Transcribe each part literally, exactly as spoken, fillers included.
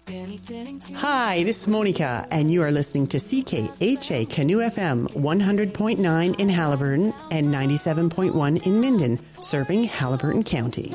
Hi, this is Monica, and you are listening to C K H A Canoe F M one hundred point nine in Haliburton and ninety-seven point one in Minden, serving Haliburton County.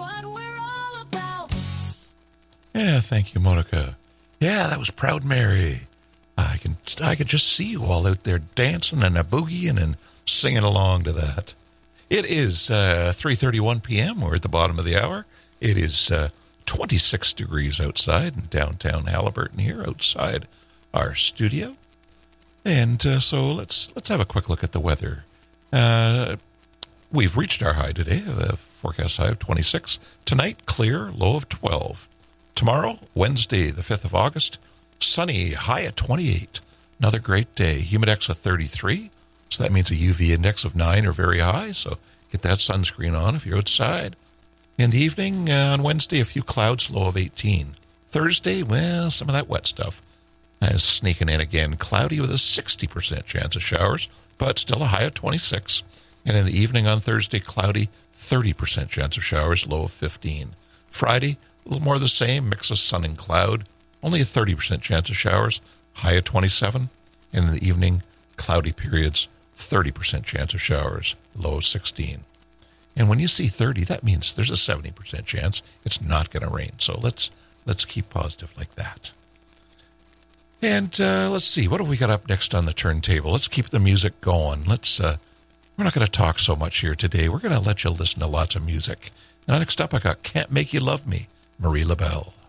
Yeah, thank you, Monica. Yeah, that was Proud Mary. I can I could just see you all out there dancing and a boogieing and singing along to that. It is uh, three thirty-one p.m. We're at the bottom of the hour. It is uh, twenty-six degrees outside in downtown Haliburton here, outside our studio. And uh, so let's let's have a quick look at the weather. Uh, we've reached our high today, a forecast high of twenty-six. Tonight, clear, low of twelve. Tomorrow, Wednesday, the fifth of August, sunny, high at twenty-eight. Another great day. Humidex of thirty-three. So that means a U V index of nine or very high. So get that sunscreen on if you're outside. In the evening, uh, on Wednesday, a few clouds, low of eighteen. Thursday, well, some of that wet stuff is sneaking in again. Cloudy with a sixty percent chance of showers, but still a high of twenty-six. And in the evening on Thursday, cloudy, thirty percent chance of showers, low of fifteen. Friday, a little more of the same, mix of sun and cloud. Only a thirty percent chance of showers, high of twenty-seven. And in the evening, cloudy periods, thirty percent chance of showers, low of sixteen. And when you see thirty, that means there's a seventy percent chance it's not going to rain. So let's let's keep positive like that. And uh, let's see, what have we got up next on the turntable? Let's keep the music going. Let's. Uh, we're not going to talk so much here today. We're going to let you listen to lots of music. Now, next up, I got Can't Make You Love Me, Marie LaBelle.